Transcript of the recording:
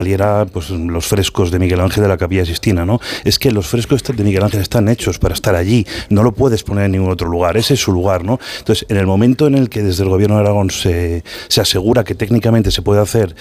saliera pues los frescos de Miguel Ángel de la Capilla Sixtina, ¿no? Es que los frescos de Miguel Ángel están hechos para estar allí, no lo puedes poner en ningún otro lugar, ese es su lugar, ¿no? Entonces, en el momento en el que desde el Gobierno de Aragón se asegura que técnicamente se puede hacer